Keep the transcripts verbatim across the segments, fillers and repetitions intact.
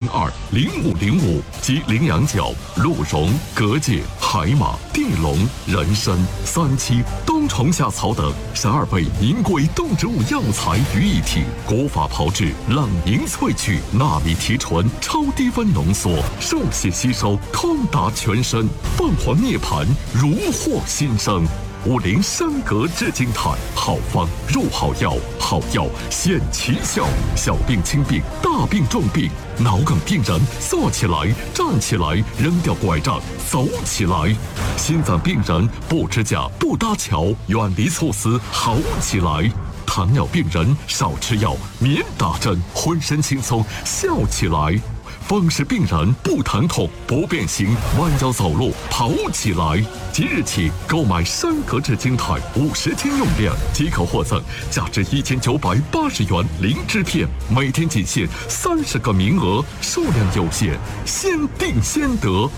二零五零五及羚羊角、鹿茸、蛤蚧、海马、地龙、人参、三七、冬虫夏草等十二味名贵动植物药材于一体，古法炮制，冷凝萃取，纳米提纯，超低温浓缩，受血吸收，通达全身，凤凰涅槃，如获新生。五灵山格至精泰，好方入好药，好药显奇效，小病轻病，大病重病，脑梗病人坐起来，站起来，扔掉拐杖，走起来；心脏病人不支架，不搭桥，远离猝死，好起来。糖尿病人少吃药，免打针，浑身轻松，笑起来。风湿病人不疼痛不变形，弯腰走路跑起来。即日起购买山格至精泰五十斤用量即可获赠价值一千九百八十元灵芝片，每天仅限三十个名额，数量有限，先定先得。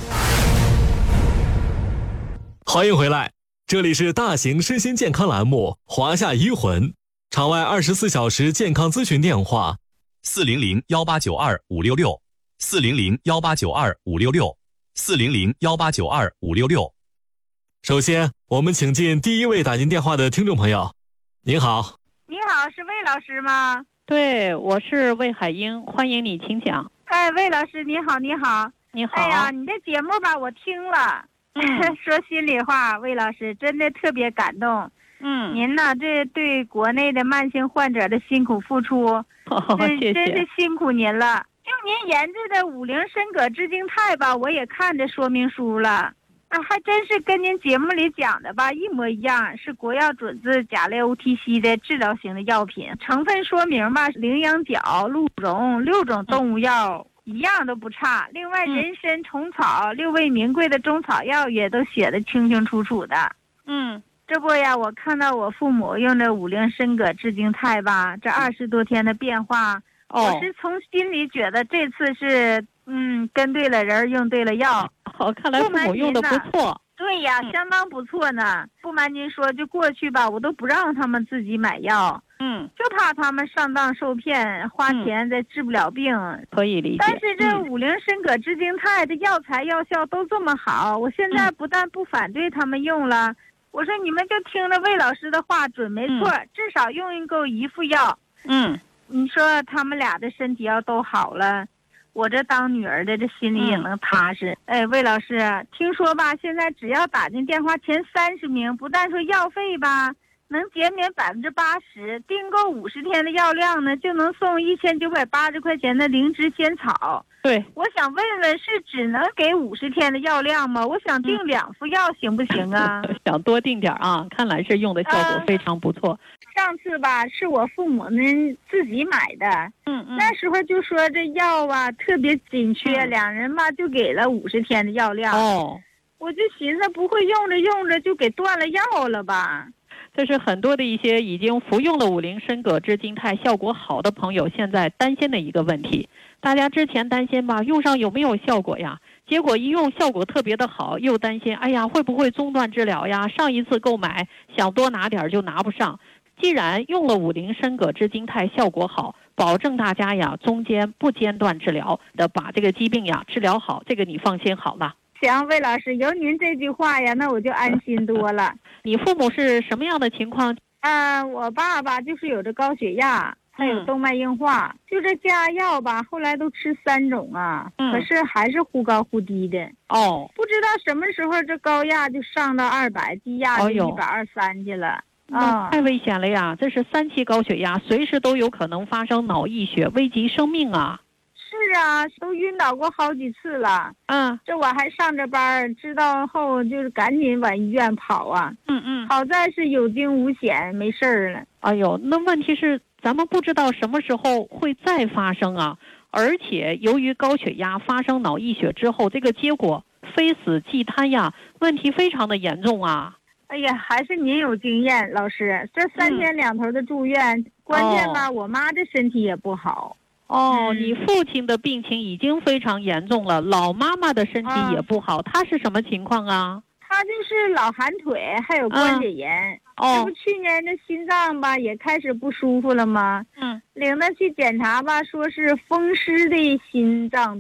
欢迎回来，这里是大型身心健康栏目华夏医魂，场外二十四小时健康咨询电话四零零幺八九二五六六。四零零幺八九二五六六，四零零幺八九二五六六。 首先，我们请进第一位打进电话的听众朋友。您好， 你好，是魏老师吗？ 对，我是魏海英，欢迎你，请讲。 哎，魏老师，你好，你好， 你好。 哎呀，你的节目吧，我听了。嗯、说心里话，魏老师真的特别感动。 嗯， 您呢，这对国内的慢性患者的辛苦付出， 哦、谢谢， 真是辛苦您了。就您研制的五灵参葛至精泰吧，我也看着说明书了，啊，还真是跟您节目里讲的吧一模一样，是国药准字甲类 O T C 的治疗型的药品。成分说明吧，羚羊角、鹿茸六种动物药、嗯、一样都不差。另外，人参、虫草、六味名贵的中草药也都写得清清楚楚的。 嗯， 这不呀，我看到我父母用这五灵参葛至精泰吧，这二十多天的变化。 哦、 我是从心里觉得这次是嗯跟对了人，用对了药。 好，看来父母用的不错。 对呀，相当不错呢。不瞒您说，就过去吧，我都不让他们自己买药， 嗯， 就怕他们上当受骗，花钱再治不了病。 嗯、可以理解。 但是这五灵参葛至精泰的药材药效都这么好，我现在不但不反对他们用了，嗯、我说你们就听着魏老师的话，准没错，嗯、至少用一够一副药。 嗯。 你说他们俩的身体要都好了，我这当女儿的这心里也能踏实。嗯、哎，魏老师，听说吧，现在只要打进电话前三十名，不但说药费吧能减免百分之八十，订购五十天的药量呢，就能送一千九百八十块钱的灵芝仙草。 对， 我想问问，是只能给五十天的药量吗？我想订两副药行不行啊？ 嗯、想多订点啊，看来是用的效果非常不错。 呃上次吧，是我父母们自己买的， 嗯嗯， 那时候就说这药啊特别紧缺，嗯、两人吧就给了五十天的药量。 哦， 我就寻思不会用着用着就给断了药了吧。 这是很多的一些已经服用了五灵参葛至精泰效果好的朋友现在担心的一个问题。大家之前担心吧，用上有没有效果呀？结果一用效果特别的好，又担心，哎呀，会不会中断治疗呀？上一次购买想多拿点就拿不上。既然用了五灵参葛至精泰效果好，保证大家呀中间不间断治疗的把这个疾病呀治疗好，这个你放心好了。 行，魏老师，有您这句话呀，那我就安心多了。 你父母是什么样的情况？ 呃，我爸爸就是有着高血压，还有动脉硬化，嗯、就这加药吧，后来都吃三种啊，嗯、可是还是忽高忽低的。 哦， 不知道什么时候这高压就上到二百，低压就一百二三去了。 啊、哦，太危险了呀！这是三期高血压，随时都有可能发生脑溢血，危及生命啊！ 是啊，都晕倒过好几次了。 嗯， 这我还上着班，知道后就是赶紧往医院跑啊。 嗯嗯， 好在是有惊无险，没事儿了。 哎呦，那问题是咱们不知道什么时候会再发生啊！而且由于高血压发生脑溢血之后，这个结果非死即瘫呀，问题非常的严重啊！ 哎呀，还是您有经验，老师。这三天两头的住院，嗯、关键吧，哦、我妈这身体也不好。 哦，嗯、你父亲的病情已经非常严重了，老妈妈的身体也不好，嗯、她是什么情况啊？ 她就是老寒腿，还有关节炎。嗯、这不去年这心脏吧也开始不舒服了吗？嗯，领她去检查吧，说是风湿的心脏。